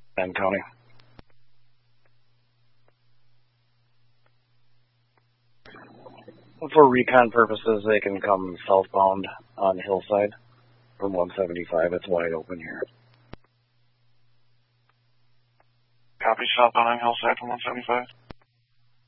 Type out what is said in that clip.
Penn County. For recon purposes, they can come southbound on Hillside from 175. It's wide open here. Copy, southbound on Hillside from 175.